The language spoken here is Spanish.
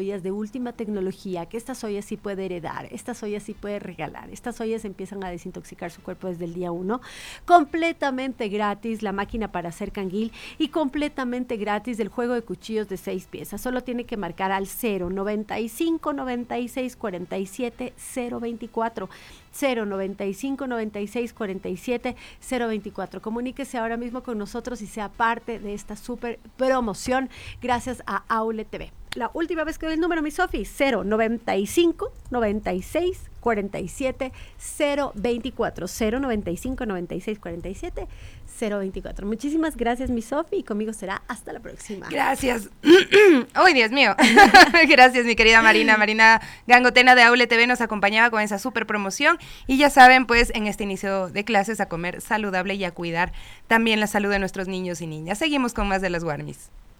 ollas de última tecnología, que estas ollas sí puede heredar, estas ollas sí puede regalar, estas ollas empiezan a desintoxicar su cuerpo desde el día 1, completamente gratis la máquina para hacer canguil y completamente gratis el juego de cuchillos de 6 piezas. Solo tiene que marcar al 095 96 47 024 095 96 47 024. Comuníquese ahora mismo con nosotros y sea parte de esta súper promoción gracias a Aule TV. La última vez que doy el número, mi Sofi, 095 96 47 024 095 96 47 024. Muchísimas gracias, mi Sofi, y conmigo será hasta la próxima. Gracias. ¡Ay, Dios mío! Gracias, mi querida Marina. Marina Gangotena de Aule TV nos acompañaba con esa súper promoción. Y ya saben, pues, en este inicio de clases, a comer saludable y a cuidar también la salud de nuestros niños y niñas. Seguimos con más de las Warmis.